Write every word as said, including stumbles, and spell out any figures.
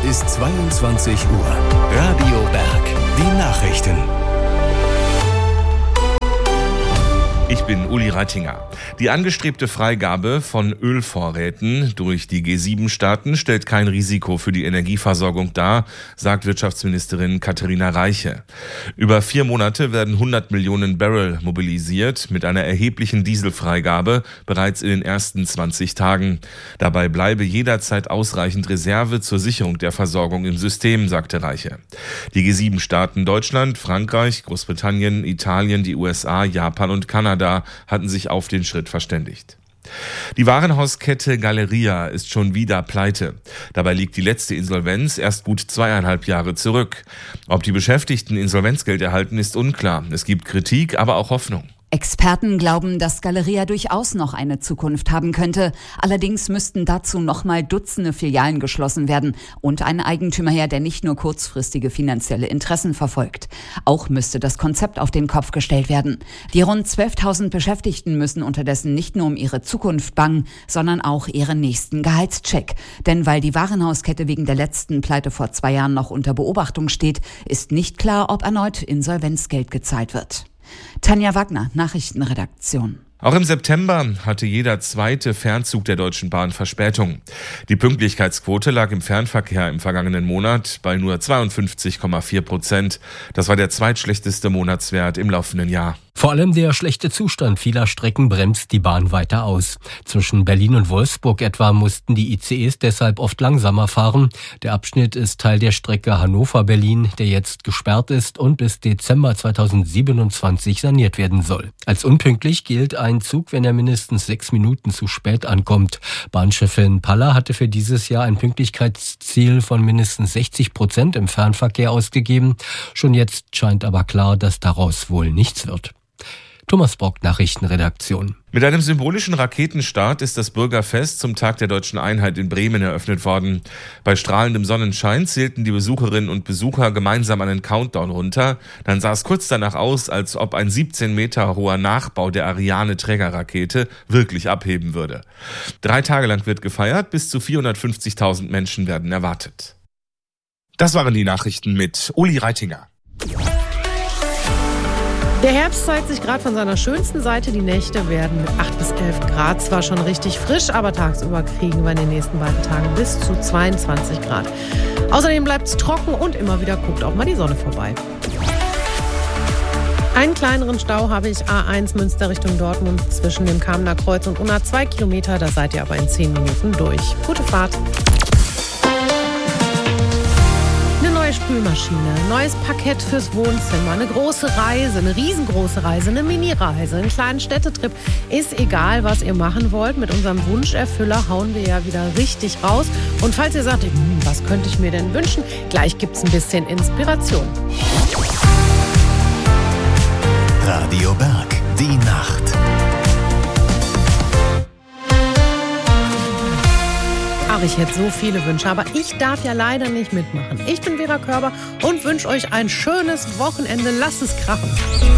ist zweiundzwanzig Uhr. Radio Berg. Die Nachrichten. Ich bin Uli Reitinger. Die angestrebte Freigabe von Ölvorräten durch die G sieben Staaten stellt kein Risiko für die Energieversorgung dar, sagt Wirtschaftsministerin Katharina Reiche. Über vier Monate werden hundert Millionen Barrel mobilisiert, mit einer erheblichen Dieselfreigabe bereits in den ersten zwanzig Tagen. Dabei bleibe jederzeit ausreichend Reserve zur Sicherung der Versorgung im System, sagte Reiche. Die G sieben Staaten Deutschland, Frankreich, Großbritannien, Italien, die U S A, Japan und Kanada hatten sich auf den Schritt verständigt. Die Warenhauskette Galeria ist schon wieder pleite. Dabei liegt die letzte Insolvenz erst gut zweieinhalb Jahre zurück. Ob die Beschäftigten Insolvenzgeld erhalten, ist unklar. Es gibt Kritik, aber auch Hoffnung. Experten glauben, dass Galeria durchaus noch eine Zukunft haben könnte. Allerdings müssten dazu nochmal Dutzende Filialen geschlossen werden und ein Eigentümer her, der nicht nur kurzfristige finanzielle Interessen verfolgt. Auch müsste das Konzept auf den Kopf gestellt werden. Die rund zwölftausend Beschäftigten müssen unterdessen nicht nur um ihre Zukunft bangen, sondern auch ihren nächsten Gehaltscheck. Denn weil die Warenhauskette wegen der letzten Pleite vor zwei Jahren noch unter Beobachtung steht, ist nicht klar, ob erneut Insolvenzgeld gezahlt wird. Tanja Wagner, Nachrichtenredaktion. Auch im September hatte jeder zweite Fernzug der Deutschen Bahn Verspätung. Die Pünktlichkeitsquote lag im Fernverkehr im vergangenen Monat bei nur zweiundfünfzig Komma vier Prozent. Das war der zweitschlechteste Monatswert im laufenden Jahr. Vor allem der schlechte Zustand vieler Strecken bremst die Bahn weiter aus. Zwischen Berlin und Wolfsburg etwa mussten die I C Es deshalb oft langsamer fahren. Der Abschnitt ist Teil der Strecke Hannover-Berlin, der jetzt gesperrt ist und bis Dezember zweitausendsiebenundzwanzig saniert werden soll. Als unpünktlich gilt ein Zug, wenn er mindestens sechs Minuten zu spät ankommt. Bahnchefin Paller hatte für dieses Jahr ein Pünktlichkeitsziel von mindestens sechzig Prozent im Fernverkehr ausgegeben. Schon jetzt scheint aber klar, dass daraus wohl nichts wird. Thomas Brock, Nachrichtenredaktion. Mit einem symbolischen Raketenstart ist das Bürgerfest zum Tag der Deutschen Einheit in Bremen eröffnet worden. Bei strahlendem Sonnenschein zählten die Besucherinnen und Besucher gemeinsam einen Countdown runter. Dann sah es kurz danach aus, als ob ein siebzehn Meter hoher Nachbau der Ariane-Trägerrakete wirklich abheben würde. Drei Tage lang wird gefeiert, bis zu vierhundertfünfzigtausend Menschen werden erwartet. Das waren die Nachrichten mit Uli Reitinger. Der Herbst zeigt sich gerade von seiner schönsten Seite. Die Nächte werden mit acht bis elf Grad zwar schon richtig frisch, aber tagsüber kriegen wir in den nächsten beiden Tagen bis zu zweiundzwanzig Grad. Außerdem bleibt es trocken und immer wieder guckt auch mal die Sonne vorbei. Einen kleineren Stau habe ich A eins Münster Richtung Dortmund zwischen dem Kamener Kreuz und Unna zwei Kilometer. Da seid ihr aber in zehn Minuten durch. Gute Fahrt. Spülmaschine, neues Parkett fürs Wohnzimmer, eine große Reise, eine riesengroße Reise, eine Mini-Reise, einen kleinen Städtetrip. Ist egal, was ihr machen wollt. Mit unserem Wunscherfüller hauen wir ja wieder richtig raus. Und falls ihr sagt, hm, was könnte ich mir denn wünschen, gleich gibt's ein bisschen Inspiration. Radio Berg, die Nacht. Ach, ich hätte so viele Wünsche, aber ich darf ja leider nicht mitmachen. Ich bin Vera Körber und wünsche euch ein schönes Wochenende. Lasst es krachen.